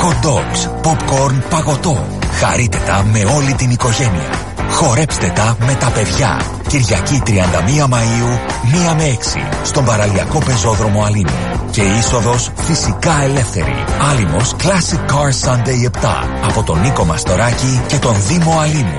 hot dogs, popcorn, παγωτό. Χαρείτε τα με όλη την οικογένεια. Χορέψτε τα με τα παιδιά. Κυριακή 31 Μαΐου, 1 με 6, στον παραλιακό πεζόδρομο Αλήμου. Και είσοδος φυσικά ελεύθερη. Άλυμος Classic Car Sunday 7, από τον Νίκο Μαστοράκη και τον Δήμο Αλήμου.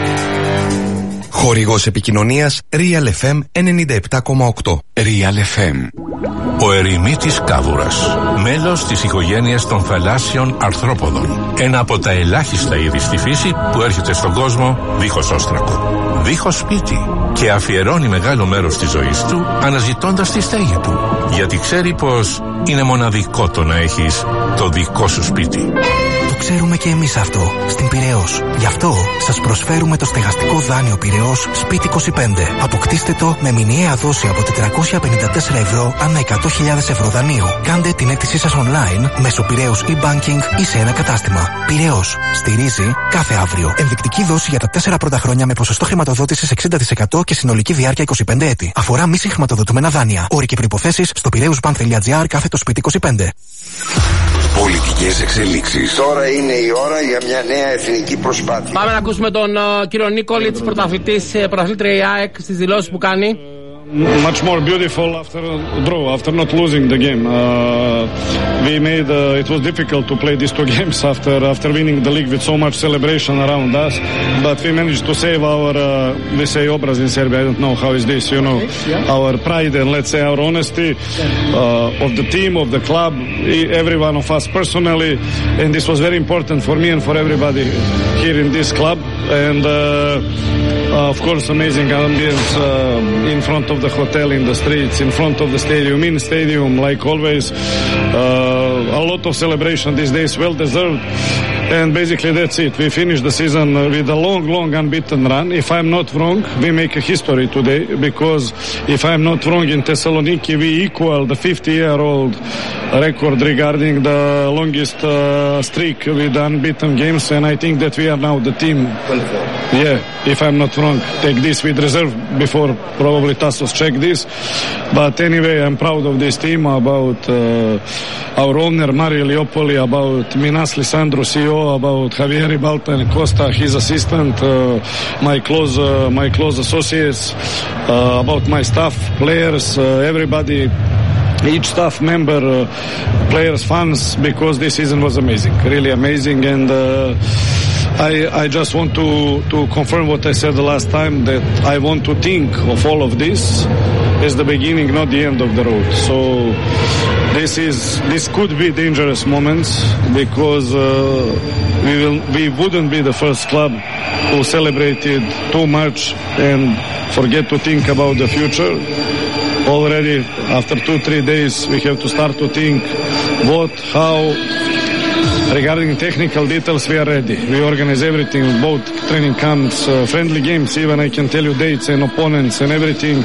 Χορηγός επικοινωνίας Real FM 97,8. Real FM. Ο ερημίτης κάβουρας, μέλος της οικογένειας των θαλάσσιων αρθρόποδων. Ένα από τα ελάχιστα είδη στη φύση που έρχεται στον κόσμο δίχως όστρακο, δίχως σπίτι, και αφιερώνει μεγάλο μέρος της ζωής του αναζητώντας τη στέγη του, γιατί ξέρει πως είναι μοναδικό το να έχεις το δικό σου σπίτι. Το ξέρουμε και εμείς αυτό στην Πειραιώς. Γι' αυτό σας προσφέρουμε το στεγαστικό δάνειο Πειραιώς Σπίτι 25. Αποκτήστε το με μηνιαία δόση από 454 ευρώ ανά 100.000 ευρώ δανείου. Κάντε την αίτησή σας online μέσω Πειραιώς e-banking ή σε ένα κατάστημα. Πειραιώς. Στηρίζει κάθε αύριο. Ενδεικτική δόση για τα 4 πρώτα χρόνια με ποσοστό χρηματοδότησης 60% και συνολική διάρκεια 25 έτη. Αφορά μη συγχρηματοδοτούμενα δάνεια. Όροι και προϋποθέσεις στο piraeusbank.gr/σπίτι 25. Πολιτικές εξελίξεις. Τώρα είναι η ώρα για μια νέα εθνική προσπάθεια. Πάμε να ακούσουμε τον κύριο Νίκολιτς, πρωταθλήτρια ΑΕΚ, στις δηλώσεις που κάνει. Much more beautiful after draw, after not losing the game. We made it was difficult to play these 2 games after winning the league with so much celebration around us, but we managed to save our we say obraz in Serbia. I don't know how is this, you know, our pride and let's say our honesty of the team, of the club, every one of us personally, and this was very important for me and for everybody here in this club. And of course, amazing ambience in front of the hotel, in the streets, in front of the stadium, in stadium, like always. A lot of celebration these days, well deserved. And basically that's it. We finished the season with a long unbeaten run. If I'm not wrong, we make a history today, because if I'm not wrong, in Thessaloniki we equal the 50-year-old record regarding the longest streak with unbeaten games, and I think that we are now the team. Yeah, if I'm not wrong, take this with reserve before probably Tassos check this. But anyway, I'm proud of this team, about our owner Mario Leopoli, about Minas Lisandro, CEO, about Javier Ribalta and Costa, his assistant, my close associates, about my staff, players, everybody, each staff member, players, fans, because this season was amazing, really amazing. And I just want to confirm what I said the last time, that I want to think of all of this as the beginning, not the end of the road. So this could be dangerous moments, because we wouldn't be the first club who celebrated too much and forget to think about the future. Already after 2-3 days we have to start to think what, how. Regarding technical details, we are ready. We organize everything, both training camps, friendly games, even I can tell you dates and opponents and everything.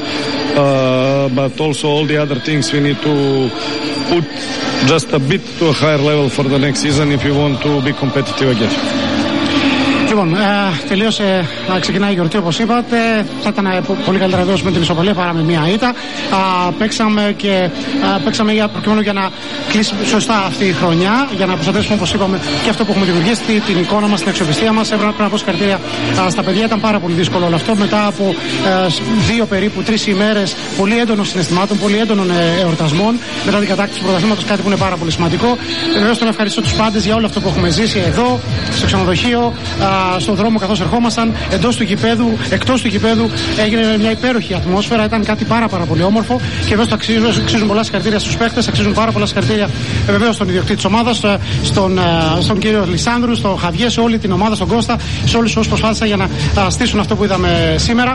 But also all the other things we need to put just a bit to a higher level for the next season if we want to be competitive again. Λοιπόν, τελείωσε, ξεκινάει η γιορτή όπως είπατε. Θα ήταν πολύ καλύτερα εδώ με την ισοπαλία παρά με μία ήττα. Παίξαμε προκειμένου για να κλείσει σωστά αυτή η χρονιά, για να προστατεύσουμε, όπως είπαμε, και αυτό που έχουμε δημιουργήσει, την εικόνα μας, την αξιοπιστία μας. Πρέπει να πω συγχαρητήρια στα παιδιά. Ήταν πάρα πολύ δύσκολο όλο αυτό. Μετά από 2 περίπου 3 ημέρες πολύ έντονων συναισθημάτων, πολύ έντονων εορτασμών, μετά την κατάκτηση του πρωταθλήματος, κάτι που είναι πάρα πολύ σημαντικό. Βεβαίως, τον ευχαριστώ τους πάντες για όλο αυτό που έχουμε ζήσει εδώ, στο ξενοδοχείο, στον δρόμο καθώς ερχόμασταν, εντός του γηπέδου, εκτός του γηπέδου. Έγινε μια υπέροχη ατμόσφαιρα, ήταν κάτι πάρα πολύ όμορφο, και εδώ αξίζουν πολλά συγχαρητήρια στους παίκτες, αξίζουν πάρα πολλά συγχαρητήρια βεβαίως στον ιδιοκτήτη της ομάδας, στον κύριο Λισάνδρου, στον Χαβιέ, σε όλη την ομάδα, στον Κώστα, σε όλους όσους προσπάθησαν για να στήσουν αυτό που είδαμε σήμερα.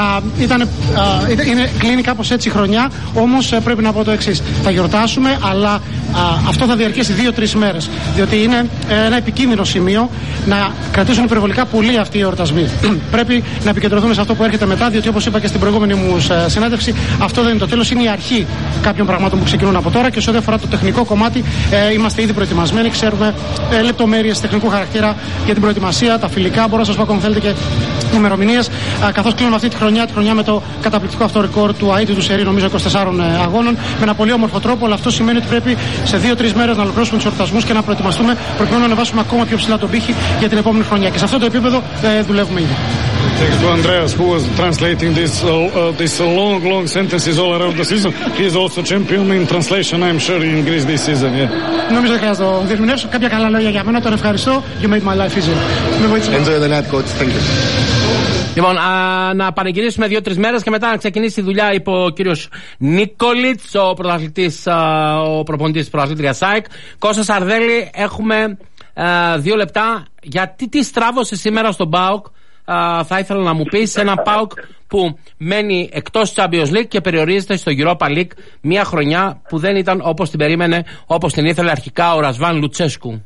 Κλείνει κάπως έτσι η χρονιά, όμως πρέπει να πω το εξής: θα γιορτάσουμε, αλλά αυτό θα διαρκέσει 2-3 μέρες, διότι είναι ένα επικίνδυνο σημείο να κρατήσουν υπερβολικά πολύ αυτοί οι εορτασμοί. Πρέπει να επικεντρωθούμε σε αυτό που έρχεται μετά, διότι όπως είπα και στην προηγούμενη μου συνέντευξη, αυτό δεν είναι το τέλος, είναι η αρχή κάποιων πραγμάτων που ξεκινούν από τώρα. Και σε ό,τι αφορά το τεχνικό κομμάτι, είμαστε ήδη προετοιμασμένοι, ξέρουμε λεπτομέρειες τεχνικού χαρακτήρα για την προετοιμασία, τα φιλικά. Μπορώ να σας πω, αν θέλετε, και ημερομηνίες. Καθώς κλείνουμε αυτή τη χρονιά με το καταπληκτικό αυτό ρεκόρ του ΑΕΤ του Σερί, νομίζω 24 αγώνων, με ένα πολύ όμορφο τρόπο. Αλλά αυτό σημαίνει ότι πρέπει σε 2-3 μέρες να ολοκληρώσουμε τους εορτασμούς και να προετοιμαστούμε προκειμένου να ανεβάσουμε ακόμα πιο ψηλά τον πύχη για την επόμενη χρονιά. Και σε αυτό το επίπεδο δουλεύουμε ήδη. Thanks to Andreas, who was translating this long sentences all around the season. He is also champion in translation, I'm sure, in Greece this season. Yeah. Νομίζω δεν χρειάζεται να το διερμηνεύσω. Κάποια καλά λόγια για μένα. Τον ευχαριστώ. You made my life easier. Enjoy the night, coach. Thank you. Λοιπόν, να πανηγυρίσουμε 2-3 μέρες και μετά να ξεκινήσει η δουλειά υπό ο κύριος Νίκολιτς, ο πρωταθλητής, ο προπονητής της πρωταθλήτριας ΑΕΚ. Κώστα Σαρδέλη, έχουμε 2 λεπτά. Γιατί τι στράβωσε σήμερα στον ΠΑΟΚ, θα ήθελα να μου πεις, ένα ΠΑΟΚ που μένει εκτός Champions League και περιορίζεται στο Europa League, μια χρονιά που δεν ήταν όπως την περίμενε, όπως την ήθελε αρχικά ο Ρασβάν Λουτσέσκου.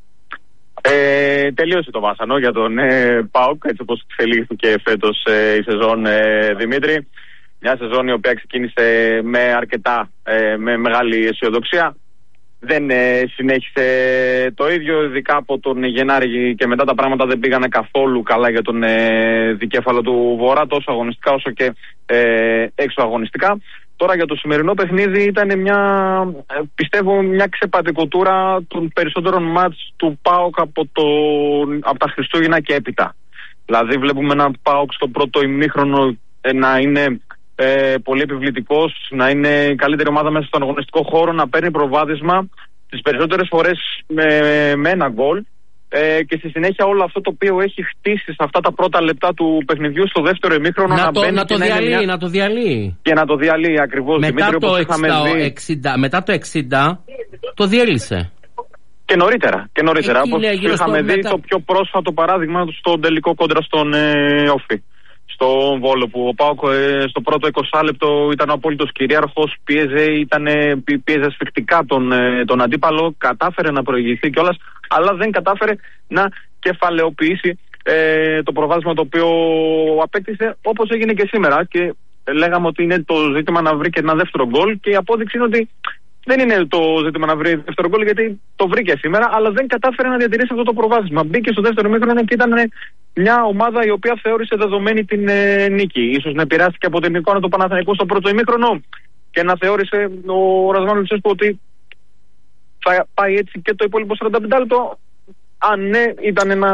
Τελείωσε το βάσανο για τον ΠΑΟΚ, έτσι όπως εξελίχθηκε φέτος η σεζόν, Δημήτρη. Μια σεζόν η οποία ξεκίνησε με μεγάλη αισιοδοξία. Δεν συνέχισε το ίδιο, ειδικά από τον Γενάρη και μετά τα πράγματα δεν πήγανε καθόλου καλά για τον δικέφαλο του Βορρά, τόσο αγωνιστικά όσο και έξω αγωνιστικά. Τώρα για το σημερινό παιχνίδι ήταν πιστεύω μια ξεπατικοτούρα των περισσότερων μάτς του ΠΑΟΚ από τα Χριστούγεννα και έπειτα. Δηλαδή βλέπουμε ένα ΠΑΟΚ στο πρώτο ημίχρονο να είναι πολύ επιβλητικός, να είναι η καλύτερη ομάδα μέσα στον αγωνιστικό χώρο, να παίρνει προβάδισμα τις περισσότερες φορές με ένα γκολ, και στη συνέχεια όλο αυτό το οποίο έχει χτίσει σε αυτά τα πρώτα λεπτά του παιχνιδιού στο δεύτερο ημίχρονο να το διαλύει. Και να το διαλύει ακριβώς. Μετά το 60 το διέλυσε. Και νωρίτερα. Όπως είχαμε δει το πιο πρόσφατο παράδειγμα στο τελικό κόντρα στον Όφη, στον Βόλο, που ο ΠΑΟΚ στο πρώτο 20 λεπτό ήταν ο απόλυτος κυρίαρχος, πίεζε ασφυκτικά τον αντίπαλο, κατάφερε να προηγηθεί κιόλας, αλλά δεν κατάφερε να κεφαλαιοποιήσει το προβάδισμα το οποίο απέκτησε, όπως έγινε και σήμερα. Και λέγαμε ότι είναι το ζήτημα να βρει και ένα δεύτερο γκολ, και η απόδειξη είναι ότι δεν είναι το ζήτημα να βρει δεύτερο γκολ, γιατί το βρήκε σήμερα, αλλά δεν κατάφερε να διατηρήσει αυτό το προβάδισμα. Μπήκε στο δεύτερο ημίχρονο και ήταν μια ομάδα η οποία θεώρησε δεδομένη την νίκη. Ίσως να επηρεάστηκε από την εικόνα του Παναθηναϊκού στο πρώτο ημίχρονο και να θεώρησε ο Ρασβάν Λουτσέσκου ότι θα πάει έτσι και το υπόλοιπο 45 λεπτό. Αν ναι, ήταν ένα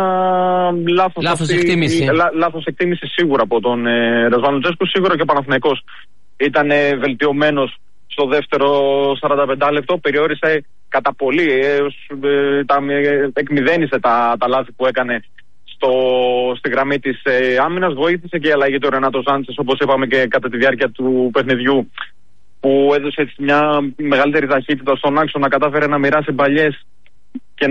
λάθος εκτίμηση σίγουρα από τον Ρασβάν Λουτσέσκου. Σίγουρα και ο Παναθηναϊκός ήταν βελτιωμένος στο δεύτερο 45 λεπτό, περιόρισε κατά πολύ, εκμηδένισε τα λάθη που έκανε στη γραμμή της άμυνας. Βοήθησε και η αλλαγή του Ρενάτο Σάντσες, όπως είπαμε, και κατά τη διάρκεια του παιχνιδιού, που έδωσε έτσι μια μεγαλύτερη ταχύτητα στον άξονα, κατάφερε να μοιράσει μπαλιές και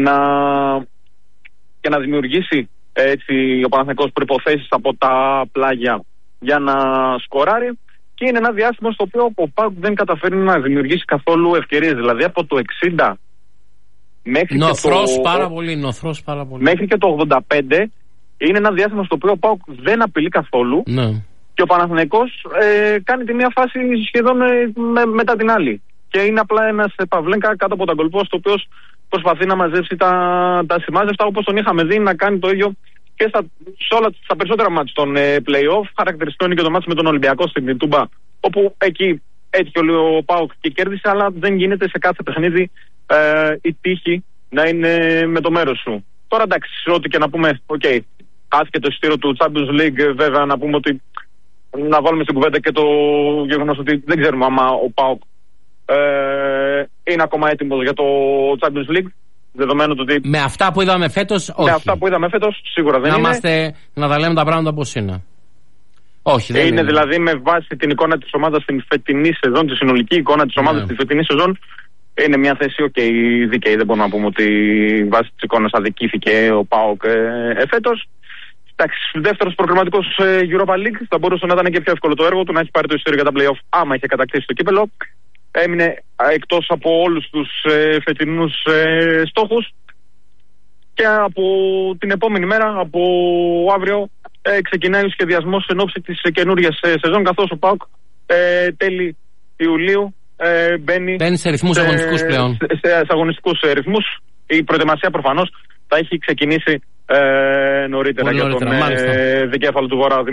να δημιουργήσει έτσι ο Παναθηναϊκός προϋποθέσεις από τα πλάγια για να σκοράρει. Και είναι ένα διάστημα στο οποίο ο ΠΑΟΚ δεν καταφέρει να δημιουργήσει καθόλου ευκαιρίες. Δηλαδή από το 60 μέχρι πάρα πολύ. Μέχρι και το 85 είναι ένα διάστημα στο οποίο ο ΠΑΟΚ δεν απειλεί καθόλου. Ναι. Και ο Παναθηναϊκός κάνει τη μία φάση σχεδόν μετά την άλλη. Και είναι απλά ένας Παυλένκα κάτω από τα γκολπόστ, ο οποίος προσπαθεί να μαζέψει τα σημάζευτα, όπως τον είχαμε δει να κάνει το ίδιο και στα περισσότερα μάτς των play-off. Χαρακτηριστικό είναι και το μάτς με τον Ολυμπιακό στην Τούμπα, όπου εκεί έτυχε ο ΠΑΟΚ και κέρδισε, αλλά δεν γίνεται σε κάθε παιχνίδι η τύχη να είναι με το μέρος σου. Τώρα εντάξει, ό,τι και να πούμε, χάθηκε το εισιτήριο του Champions League, βέβαια να πούμε ότι να βάλουμε στην κουβέντα και το γεγονός ότι δεν ξέρουμε άμα ο ΠΑΟΚ είναι ακόμα έτοιμος για το Champions League. Δεδομένου ότι με αυτά που είδαμε φέτος, όχι. Με αυτά που είδαμε φέτος, σίγουρα δεν είναι. Να τα λέμε τα πράγματα όπως είναι. Όχι, δεν είναι. Δηλαδή, με βάση την εικόνα της ομάδας στην φετινή σεζόν, τη συνολική εικόνα της ομάδας στην φετινή σεζόν, είναι μια θέση δίκαιη. Δεν μπορούμε να πούμε ότι βάσει της εικόνας αδικήθηκε ο ΠΑΟΚ φέτος. Εντάξει, δεύτερος προκριματικός Europa League, θα μπορούσε να ήταν και πιο εύκολο το έργο του, να έχει πάρει το εισιτήριο για τα play-off άμα είχε κατακτήσει το κύπελο. Έμεινε εκτός από όλους τους φετινούς στόχους, και από την επόμενη μέρα, από αύριο, ξεκινάει ο σχεδιασμός εν ώψη της καινούριας σεζόν, καθώς ο ΠΑΟΚ τέλη Ιουλίου μπαίνει σε ρυθμούς αγωνιστικούς πλέον. Σε αγωνιστικούς ρυθμούς. Η προετοιμασία προφανώς θα έχει ξεκινήσει νωρίτερα για τον δικέφαλο του Βορρά, Δημήτρη.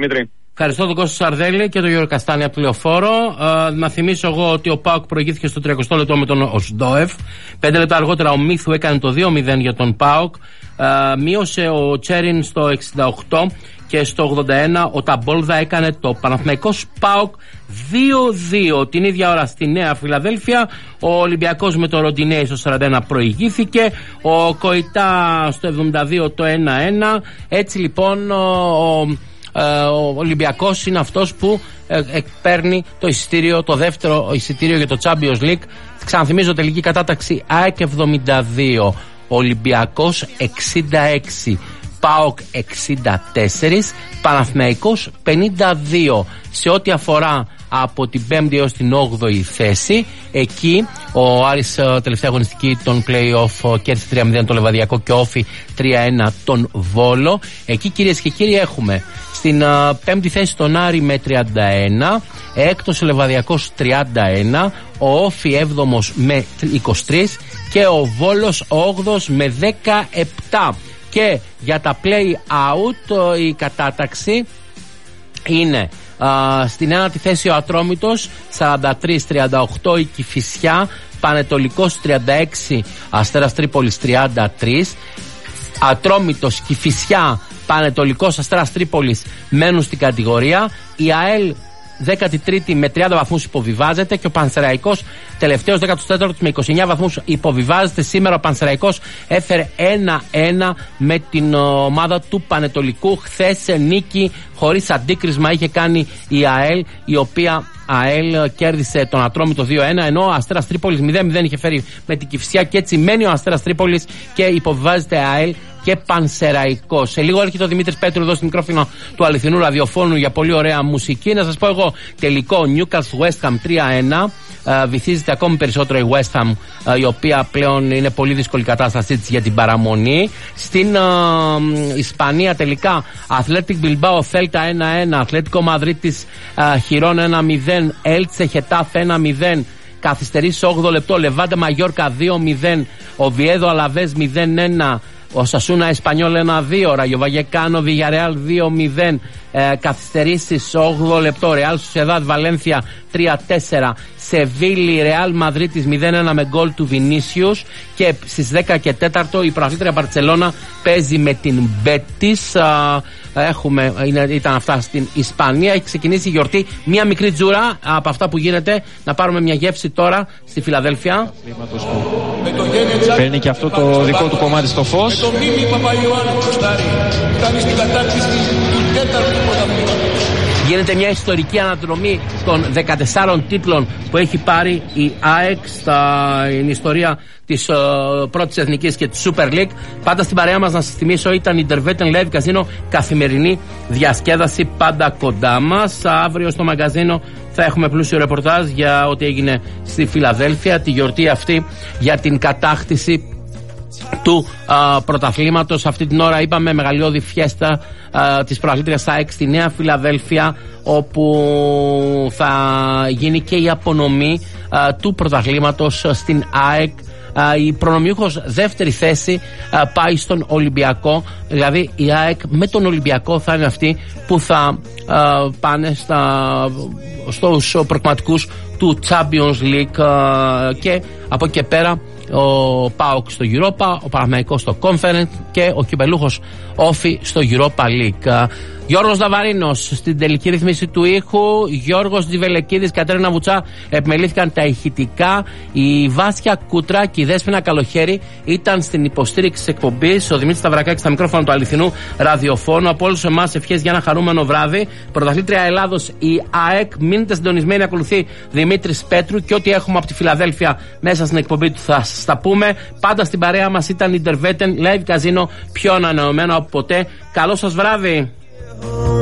Ευχαριστώ τον Κώστα Σαρδέλη και τον Γιώργο Καστάνη από το Λεωφόρο. Να θυμίσω εγώ ότι ο ΠΑΟΚ προηγήθηκε στο 30 λεπτό με τον Οσντόεφ. 5 λεπτά αργότερα ο Μίθου έκανε το 2-0 για τον ΠΑΟΚ. Μείωσε ο Τσέριν στο 68 και στο 81 ο Ταμπόλδα έκανε το Παναθηναϊκός ΠΑΟΚ 2-2. Την ίδια ώρα στη Νέα Φιλαδέλφια ο Ολυμπιακός με το Ροντινέι στο 41 προηγήθηκε, ο Κοϊτά στο 72 το 1-1. Έτσι λοιπόν ο Ολυμπιακός είναι αυτός που παίρνει το εισιτήριο, το δεύτερο εισιτήριο για το Champions League. Ξαναθυμίζω τελική κατάταξη: ΑΕΚ 72, Ολυμπιακός 66, ΠΑΟΚ 64, Παναθηναϊκός 52. Σε ό,τι αφορά από την 5η έως την 8η θέση, εκεί ο Άρης τελευταία αγωνιστική των play-off κέρδισε 3-0 το Λεβαδιακό και Όφι 3-1 τον Βόλο. Εκεί, κυρίες και κύριοι, έχουμε στην 5η θέση τον Άρη με 31, έκτος ο Λεβαδιακός 31, ο Όφι 7ος με 23 και ο Βόλος 8ος με 17. Και για τα play-out η κατάταξη είναι στην 1η θέση ο Ατρόμητος 43-38, η Κηφισιά, Πανετολικός 36, Αστέρας Τρίπολης 33. Ατρόμητος, Κηφισιά, Πανετολικός, Αστέρας Τρίπολης μένουν στην κατηγορία. Η ΑΕΛ 13η με 30 βαθμούς υποβιβάζεται και ο Πανσεραϊκός τελευταίος 14ος με 29 βαθμούς υποβιβάζεται. Σήμερα ο Πανσεραϊκός έφερε 1-1 με την ομάδα του Πανετολικού. Χθες νίκη χωρίς αντίκρισμα είχε κάνει η ΑΕΛ, η οποία ΑΕΛ κέρδισε τον Ατρόμητο 2-1, ενώ ο Αστέρας Τρίπολης 0-0 είχε φέρει με την Κηφισιά και έτσι μένει ο Αστέρας Τρίπολης και υποβιβάζεται ΑΕΛ και Πανσεραϊκό. Σε λίγο έρχεται ο Δημήτρης Πέτρου εδώ στο μικρόφωνο του αληθινού ραδιοφώνου για πολύ ωραία μουσική. Να σας πω εγώ τελικό: Newcastle West Ham 3-1. Βυθίζεται ακόμη περισσότερο η West Ham, η οποία πλέον είναι πολύ δύσκολη κατάστασή της για την παραμονή. Στην Ισπανία τελικά Athletic Bilbao Celta 1-1, Ατλέτικο Μαδρίτης Χιρών 1-0, Έλτσε Χετάφε 1-0. Καθυστερήσει 8 λεπτό, Λεβάντε Μαγιόρκα 2-0, Οβιέδο Αλαβές 0-1, ο Σασούνα Εσπανιόλ 1-2, Ραγιο Βαγεκάνο Βιγιαρεάλ 2-0. Καθυστερήσεις 8 λεπτό, Ρεάλ Σοσιεδάδ Βαλένθια 3-4, Σεβίλη Ρεάλ Μαδρίτης 0-1 με γκολ του Βινίσιους. Και στις 10 και 4 η προαθλήτρια Μπαρτσελώνα παίζει με την Μπέτις. Ήταν αυτά στην Ισπανία. Έχει ξεκινήσει η γιορτή. Μία μικρή τζούρα από αυτά που γίνεται. Να πάρουμε μια γεύση τώρα στη Φιλαδέλφια. Παίρνει και αυτό το δικό του κομμάτι στο φως. Με το Μίμη Παπαϊωάννου κάνει στην κατάρτιση του τέταρτου πρωταθλήματος. Γίνεται μια ιστορική αναδρομή των 14 τίτλων που έχει πάρει η ΑΕΚ στην ιστορία της πρώτης εθνικής και της Super League. Πάντα στην παρέα μας, να σας θυμίσω, ήταν η Intervetten Live Casino, καθημερινή διασκέδαση πάντα κοντά μας. Αύριο στο μαγκαζίνο θα έχουμε πλούσιο ρεπορτάζ για ό,τι έγινε στη Φιλαδέλφια, τη γιορτή αυτή για την κατάκτηση του πρωταθλήματος. Αυτή την ώρα είπαμε μεγαλειώδη φιέστα της πρωταθλήτριας ΑΕΚ στη Νέα Φιλαδέλφια, όπου θα γίνει και η απονομή του πρωταθλήματος στην ΑΕΚ. Η προνομιούχος δεύτερη θέση πάει στον Ολυμπιακό, δηλαδή η ΑΕΚ με τον Ολυμπιακό θα είναι αυτοί που θα πάνε στους προκριματικούς του Champions League, και από εκεί πέρα ο ΠΑΟΚ στο Europa, ο Παναθηναϊκός στο Conference και ο κυπελούχος Όφι στο Europa League. Γιώργος Ναβαρίνος στην τελική ρυθμίση του ήχου, Γιώργος Τζιβελεκίδης, Κατέρινα Βουτσά επιμελήθηκαν τα ηχητικά, η Βάσια Κούτρα και η Δέσποινα Καλοχέρη ήταν στην υποστήριξη της εκπομπής, ο Δημήτρης Σταυρακάκης στα μικρόφωνα του αληθινού ραδιοφώνου. Από όλους εμάς ευχές για ένα χαρούμενο βράδυ. Πρωταθλήτρια Ελλάδος η ΑΕΚ. Μείνετε συντονισμένοι, ακολουθεί Δημήτρης Πέτρου και ό,τι έχουμε από τη Φιλαδέλφια μέσα στην εκπομπή του θα σας τα πούμε. Πάντα στην παρέα μας ήταν η Intervetten Live Casino, πιο ανανεωμένο από ποτέ. Καλό σας βράδυ.